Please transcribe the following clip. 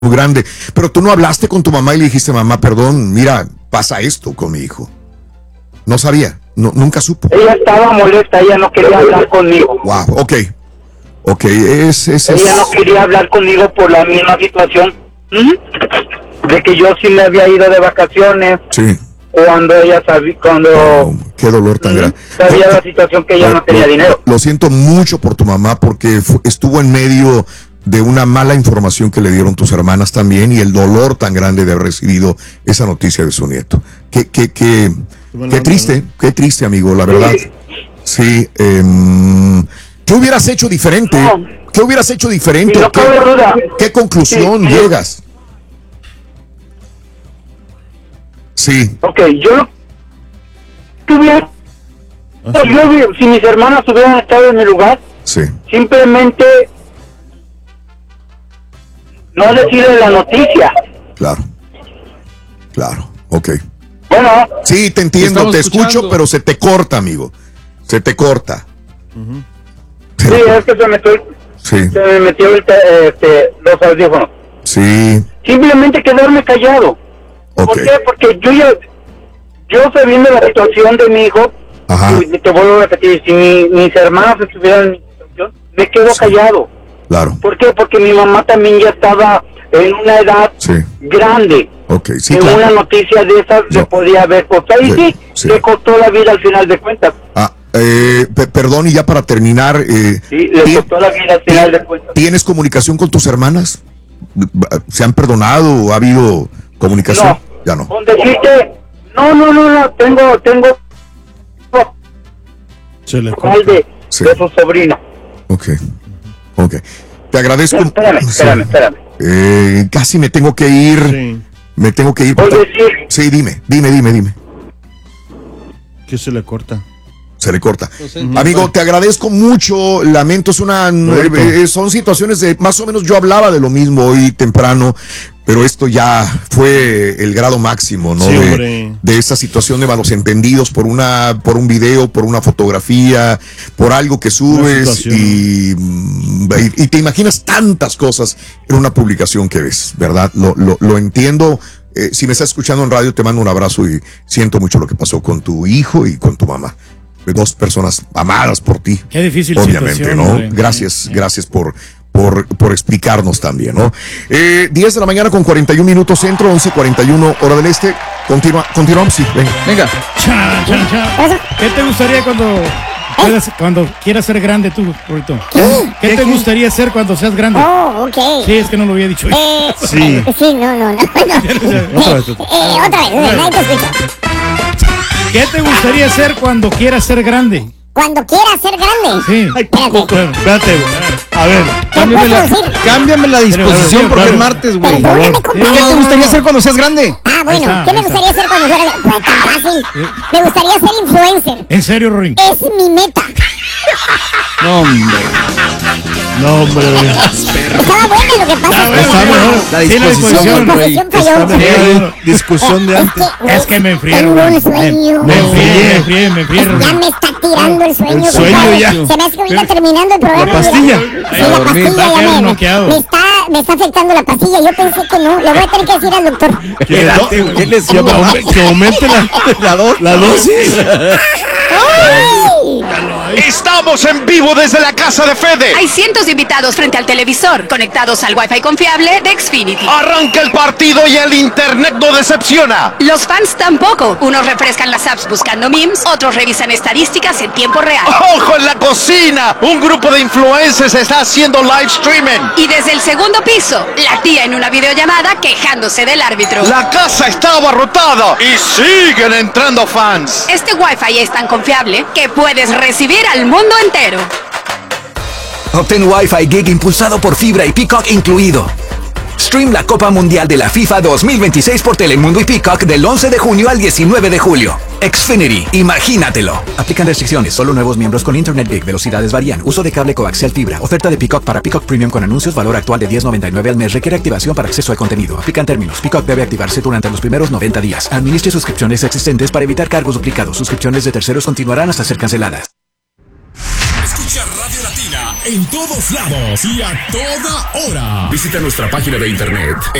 muy grande. Pero tú no hablaste con tu mamá y le dijiste, mamá, perdón, mira, pasa esto con mi hijo. No sabía, nunca supo. Ella estaba molesta, ella no quería hablar conmigo. Wow, ok, ella no quería hablar conmigo por la misma situación de que yo sí me había ido de vacaciones. Sí. Cuando ella sabía, qué dolor tan grande. Sabía la situación que ella no tenía dinero. Lo siento mucho por tu mamá porque estuvo en medio de una mala información que le dieron tus hermanas también y el dolor tan grande de haber recibido esa noticia de su nieto. Qué triste, amigo, la verdad. Sí. ¿Qué hubieras hecho diferente? ¿Qué hubieras hecho diferente? No cabe duda. ¿Qué conclusión llegas? Sí. Ok, yo si mis hermanas hubieran estado en mi lugar, sí, simplemente no decirle la noticia. Claro, ok. Bueno. Sí, te entiendo, te escucho, pero se te corta, amigo. Se te corta. Sí, es que se me metió los audífonos. Sí. Simplemente quedarme callado. Okay. ¿Por qué? Porque yo sabiendo la situación de mi hijo, y te vuelvo a repetir, si mis hermanos estuvieran en mi situación, me quedo callado. Claro. ¿Por qué? Porque mi mamá también ya estaba en una edad grande. Okay, sí, en una noticia de esas se podía haber costado. Y le costó la vida al final de cuentas. Perdón, y ya para terminar. Le costó la vida al final de cuentas. ¿Tienes comunicación con tus hermanas? ¿Se han perdonado? ¿Ha habido comunicación? No. Ya no. Con decirte, no, tengo se le de su sobrino. Ok. Te agradezco. No, espérame. Casi me tengo que ir. Sí. Me tengo que ir. Sí, dime. ¿Qué se le corta? Se le corta. Amigo, te agradezco mucho. Lamento, son situaciones de más o menos. Yo hablaba de lo mismo hoy temprano, pero esto ya fue el grado máximo, ¿no? Sí, de esa situación de malos entendidos por un video, por una fotografía, por algo que subes y te imaginas tantas cosas en una publicación que ves, ¿verdad? Lo entiendo. Si me estás escuchando en radio, te mando un abrazo y siento mucho lo que pasó con tu hijo y con tu mamá. Dos personas amadas por ti. Qué difícil obviamente, ¿no? Gracias por explicarnos también, ¿no? 10 de la mañana con 41 minutos centro, 11:41 hora del este. Continuamos, sí, venga. ¿Qué te gustaría cuando quieras ser grande tú, Rorito? ¿Qué te gustaría hacer cuando seas grande? Oh, ok. Sí, es que no lo había dicho. Sí, no. Otra vez, nadie te escucha. ¿Qué te gustaría hacer cuando quieras ser grande? Cuando quieras ser grande. Sí. Espérate. A ver, cámbiame la disposición porque es martes, güey. ¿Qué te gustaría hacer cuando seas grande? Bueno, ¿qué me gustaría hacer cuando sea grande? Pues tan fácil. Me gustaría ser influencer. ¿En serio, Rorín? Es mi meta. No, hombre. Estaba buena, lo que pasa es que... La disposición, güey. Discusión de antes. Es que me enfrié. Tengo un sueño. Me enfrié. Ya me está tirando el sueño. El sueño ya. Se me hace que ahorita terminando el programa. La pastilla. Sí, la pastilla ya me está afectando la pastilla. Yo pensé que no. Le voy a tener que decir al doctor. ¿Qué les llama? Que aumente la dosis. Estamos en vivo desde la casa de Fede. Hay cientos de invitados frente al televisor, conectados al Wi-Fi confiable de Xfinity. Arranca el partido y el internet no decepciona. Los fans tampoco. Unos refrescan las apps buscando memes, otros revisan estadísticas en tiempo real. ¡Ojo en la cocina! Un grupo de influencers está haciendo live streaming. Y desde el segundo piso, la tía en una videollamada quejándose del árbitro. La casa está abarrotada y siguen entrando fans. Este Wi-Fi es tan confiable que puedes recibir al mundo entero. Obtén Wi-Fi Gig impulsado por fibra y Peacock incluido. Stream la Copa Mundial de la FIFA 2026 por Telemundo y Peacock del 11 de junio al 19 de julio. Xfinity, imagínatelo. Aplican restricciones, solo nuevos miembros con Internet Gig, velocidades varían, uso de cable coaxial fibra, oferta de Peacock para Peacock Premium con anuncios, valor actual de $10.99 al mes, requiere activación para acceso al contenido. Aplican términos, Peacock debe activarse durante los primeros 90 días. Administre suscripciones existentes para evitar cargos duplicados. Suscripciones de terceros continuarán hasta ser canceladas. Escucha Radio Latina en todos lados y a toda hora. Visita nuestra página de internet